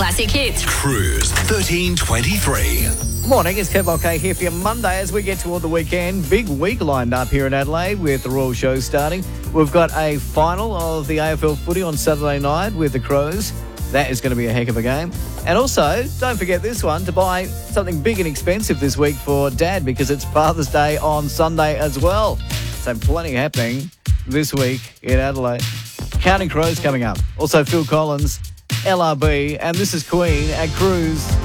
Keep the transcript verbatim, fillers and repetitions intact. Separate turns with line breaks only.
classic hits.
Cruise thirteen twenty-three.
Morning, it's Kev OK here for your Monday as we get toward the weekend. Big week lined up here in Adelaide with the Royal Show starting. We've got a final of the A F L footy on Saturday night with the Crows. That is going to be a heck of a game. And also, don't forget this one, to buy something big and expensive this week for Dad because it's Father's Day on Sunday as well. So plenty happening this week in Adelaide. Counting Crows coming up. Also Phil Collins, L R B, and this is Queen at Cruise.